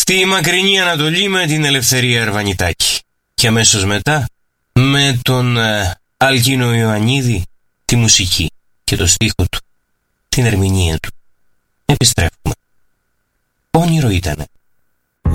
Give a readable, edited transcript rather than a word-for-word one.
Στη μακρινή Ανατολή με την Ελευθερία Αρβανιτάκη. Και αμέσως μετά με τον Αλκίνο Ιωαννίδη τη μουσική και το στίχο του, την ερμηνεία του. Επιστρέφουμε. Όνειρο ήτανε.